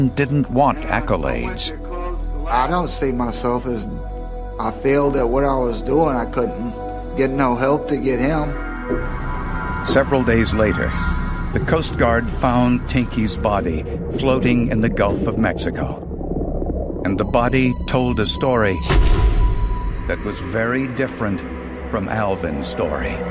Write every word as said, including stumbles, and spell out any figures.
didn't want accolades. I don't see myself as I failed at what I was doing. I couldn't get no help to get him. Several days later, the Coast Guard found Tinky's body floating in the Gulf of Mexico. And the body told a story that was very different from Alvin's story.